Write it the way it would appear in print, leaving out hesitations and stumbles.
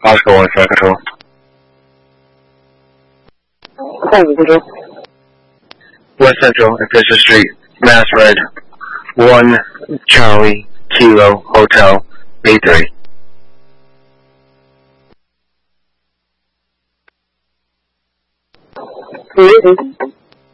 Oscar 1 Flight Control. Control. West Central and Fisher Street, Mass Red, 1 Charlie Kilo Hotel, A3. Greetings.